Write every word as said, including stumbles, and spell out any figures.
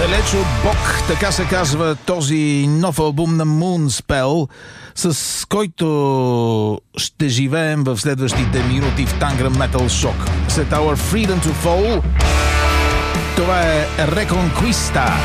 Далеч от Бог, така се казва този нов албум на Moonspell, с който ще живеем в следващите минути в Tangram Metal Shock. След Our Freedom to Fall, това е Reconquista.